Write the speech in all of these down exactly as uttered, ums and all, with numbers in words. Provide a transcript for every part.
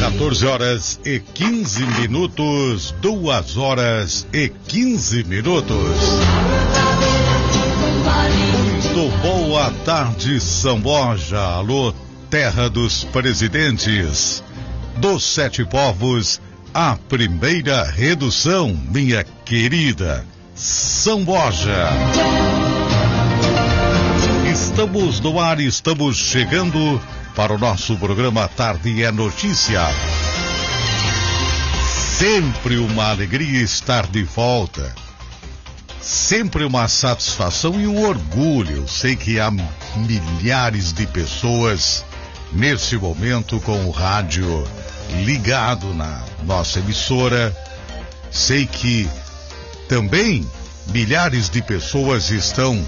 quatorze horas e quinze minutos, duas horas e quinze minutos. Muito boa tarde, São Borja. Alô, terra dos presidentes, dos sete povos, a primeira redução, minha querida São Borja. Estamos no ar, estamos chegando para o nosso programa Tarde é Notícia. Sempre uma alegria estar de volta. Sempre uma satisfação e um orgulho. Eu sei que há milhares de pessoas nesse momento com o rádio ligado na nossa emissora. Sei que também milhares de pessoas estão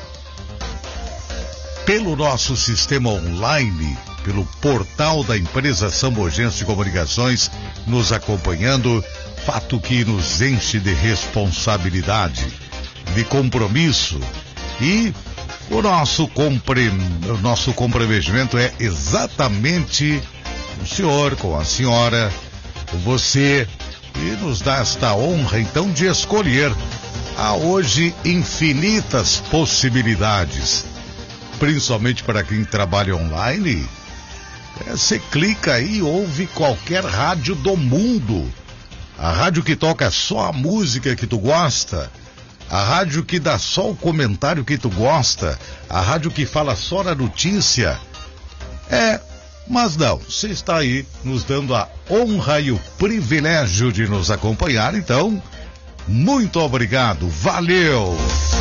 pelo nosso sistema online, pelo portal da empresa Sambogense de Comunicações, nos acompanhando, fato que nos enche de responsabilidade, de compromisso, e o nosso, compre... o nosso comprometimento é exatamente o senhor com a senhora, você, e nos dá esta honra então de escolher. Há hoje infinitas possibilidades, principalmente para quem trabalha online. Você clica aí e ouve qualquer rádio do mundo. A rádio que toca só a música que tu gosta, a rádio que dá só o comentário que tu gosta, a rádio que fala só na notícia. É, mas não, você está aí nos dando a honra e o privilégio de nos acompanhar, então, muito obrigado, valeu!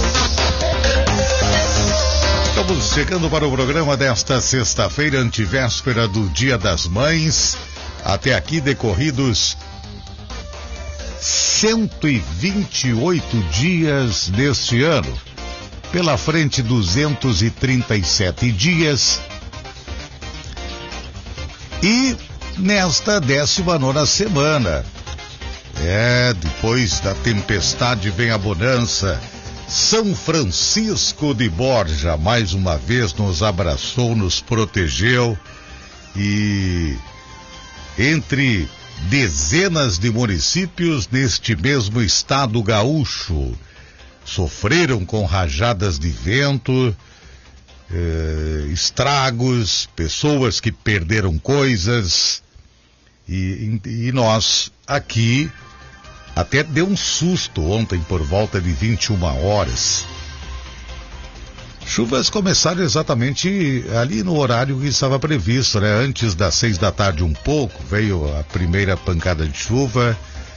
Estamos chegando para o programa desta sexta-feira, antivéspera do Dia das Mães. Até aqui decorridos cento e vinte e oito dias deste ano. Pela frente, duzentos e trinta e sete dias. E nesta décima nona semana. É, depois da tempestade vem a bonança. São Francisco de Borja mais uma vez nos abraçou, nos protegeu, e entre dezenas de municípios neste mesmo estado gaúcho sofreram com rajadas de vento, eh, estragos, pessoas que perderam coisas, e, e nós aqui até deu um susto ontem por volta de vinte e uma horas. Chuvas começaram exatamente ali no horário que estava previsto, né? Antes das seis da tarde um pouco, veio a primeira pancada de chuva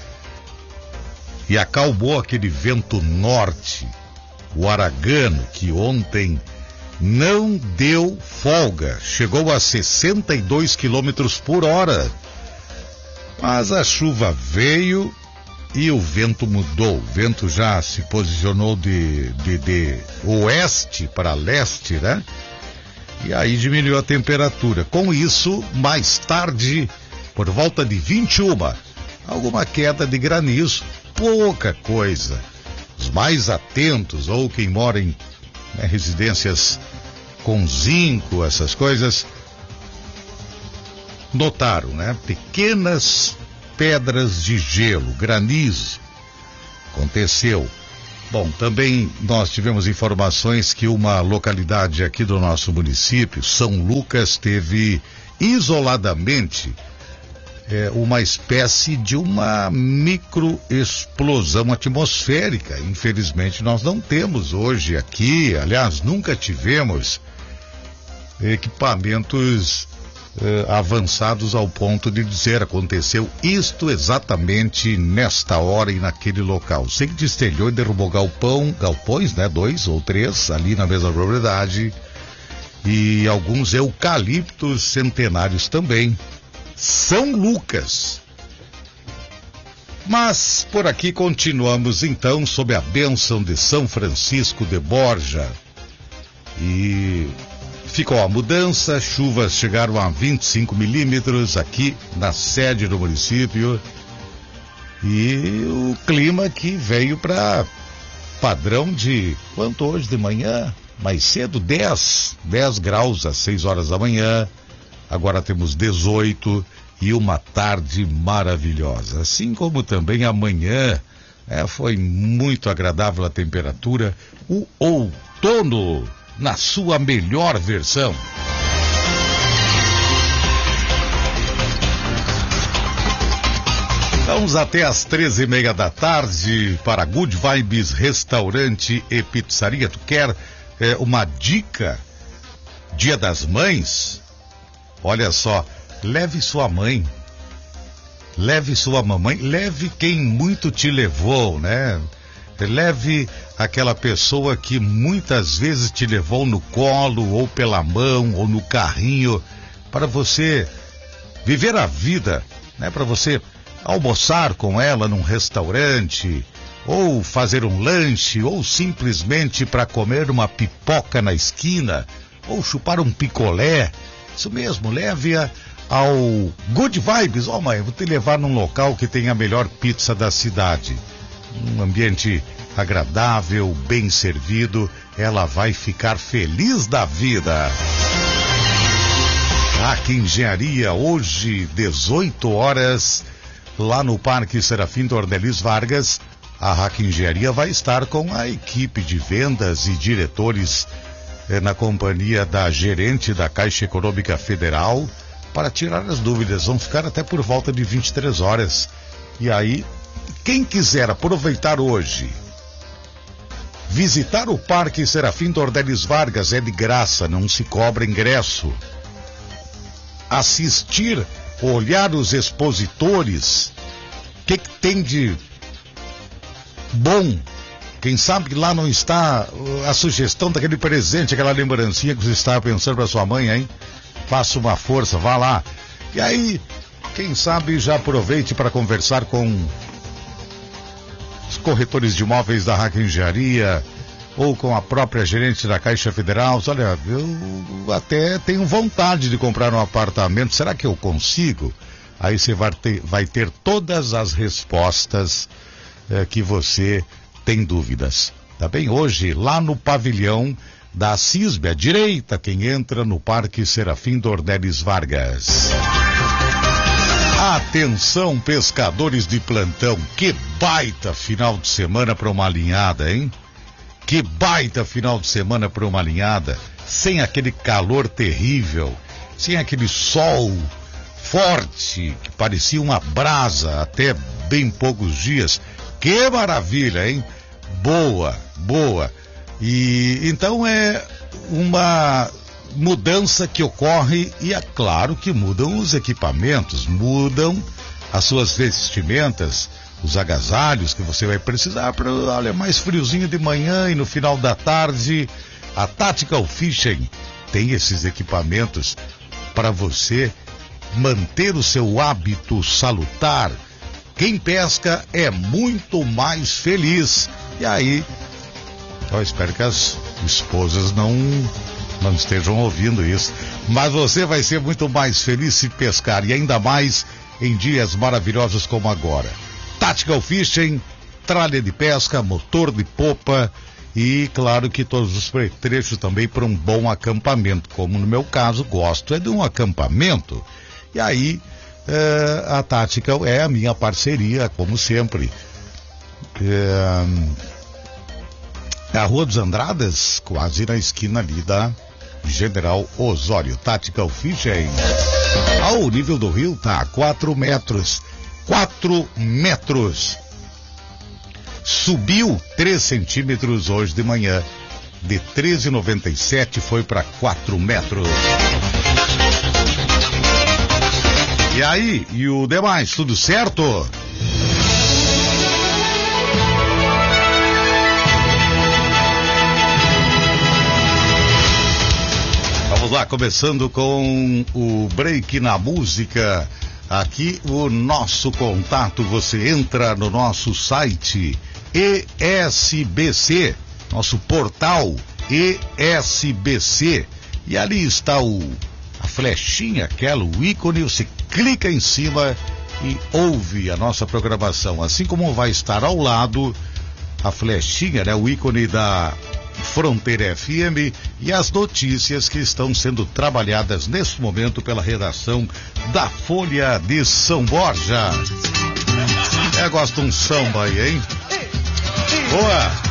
e acalmou aquele vento norte, o Aragano, que ontem não deu folga, chegou a sessenta e dois quilômetros por hora. Mas a chuva veio e o vento mudou. O vento já se posicionou de, de, de oeste para leste, né? E aí diminuiu a temperatura. Com isso, mais tarde, por volta de vinte e uma, alguma queda de granizo, pouca coisa. Os mais atentos, ou quem mora em né, residências com zinco, essas coisas, notaram, né? Pequenas pedras de gelo, granizo, aconteceu. Bom, também nós tivemos informações que uma localidade aqui do nosso município, São Lucas, teve isoladamente é, uma espécie de uma microexplosão atmosférica. Infelizmente nós não temos hoje aqui, aliás, nunca tivemos equipamentos Uh, avançados ao ponto de dizer aconteceu isto exatamente nesta hora e naquele local. Sei que destelhou e derrubou galpão, galpões, né? Dois ou três ali na mesma propriedade, e alguns eucaliptos centenários também. São Lucas. Mas por aqui continuamos então sob a bênção de São Francisco de Borja. E ficou a mudança, chuvas chegaram a vinte e cinco milímetros aqui na sede do município, e o clima que veio para padrão de quanto hoje de manhã? Mais cedo, dez graus às seis horas da manhã, agora temos dezoito, e uma tarde maravilhosa. Assim como também amanhã, é, foi muito agradável a temperatura, o outono na sua melhor versão. Vamos até às treze e meia da tarde para Good Vibes Restaurante e Pizzaria. Tu quer é, uma dica? Dia das Mães? Olha só, leve sua mãe, leve sua mamãe, leve quem muito te levou, né? Leve aquela pessoa que muitas vezes te levou no colo, ou pela mão, ou no carrinho, para você viver a vida, né? Para você almoçar com ela num restaurante, ou fazer um lanche, ou simplesmente para comer uma pipoca na esquina, ou chupar um picolé. Isso mesmo, leve-a ao Good Vibes. Ó, oh, mãe, vou te levar num local que tem a melhor pizza da cidade. Um ambiente agradável, bem servido, ela vai ficar feliz da vida. Aqui em Engenharia, hoje, dezoito horas, lá no Parque Serafim Dornelis Vargas, a Hack Engenharia vai estar com a equipe de vendas e diretores eh, na companhia da gerente da Caixa Econômica Federal para tirar as dúvidas. Vão ficar até por volta de vinte e três horas. E aí, quem quiser aproveitar hoje, visitar o Parque Serafim Dornelis Vargas, é de graça, não se cobra ingresso. Assistir, olhar os expositores, o que, que tem de bom? Quem sabe lá não está a sugestão daquele presente, aquela lembrancinha que você estava pensando para sua mãe, hein? Faça uma força, vá lá. E aí, quem sabe já aproveite para conversar com os corretores de imóveis da Hack Engenharia, ou com a própria gerente da Caixa Federal. Olha, eu até tenho vontade de comprar um apartamento, será que eu consigo? Aí você vai ter, vai ter todas as respostas é, que você tem dúvidas. Tá bem? Hoje, lá no pavilhão da CISB, à direita, quem entra no Parque Serafim Dornelis Vargas. Atenção, pescadores de plantão, que baita final de semana para uma alinhada, hein? Que baita final de semana para uma alinhada, sem aquele calor terrível, sem aquele sol forte, que parecia uma brasa até bem poucos dias. Que maravilha, hein? Boa, boa. E então é uma mudança que ocorre, e é claro que mudam os equipamentos, mudam as suas vestimentas, os agasalhos que você vai precisar para, olha, mais friozinho de manhã e no final da tarde. A Tactical Fishing tem esses equipamentos para você manter o seu hábito salutar. Quem pesca é muito mais feliz. E aí, eu espero que as esposas não, não estejam ouvindo isso, mas você vai ser muito mais feliz se pescar, e ainda mais em dias maravilhosos como agora. Tactical Fishing, tralha de pesca, motor de popa e, claro, que todos os trechos também para um bom acampamento. Como no meu caso, gosto é de um acampamento. E aí, é, a Tactical é a minha parceria, como sempre. É, é a Rua dos Andradas, quase na esquina ali da General Osório. Tactical Fishing. Ah, o nível do rio tá a quatro metros. quatro metros. Subiu três centímetros hoje de manhã. De treze vírgula noventa e sete foi para quatro metros. E aí, e o demais, tudo certo? Vamos lá, começando com o Break na Música. Aqui o nosso contato, você entra no nosso site E S B C, nosso portal E S B C, e ali está o, a flechinha, aquela, o ícone, você clica em cima e ouve a nossa programação, assim como vai estar ao lado a flechinha, né, o ícone da Fronteira F M e as notícias que estão sendo trabalhadas nesse momento pela redação da Folha de São Borja. É, gosto de um samba aí, hein? Boa!